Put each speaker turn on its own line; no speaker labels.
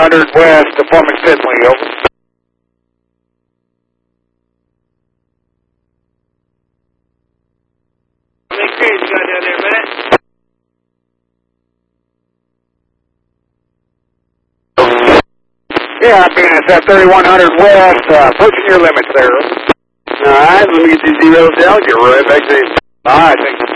3100 west to Foreman Finley, over.
How many cranes you got down there, Matt?
Yeah, BNSF 3100 west, pushing your limits there.
Alright, let me get these zeros down, get right back to you.
Alright, thank you.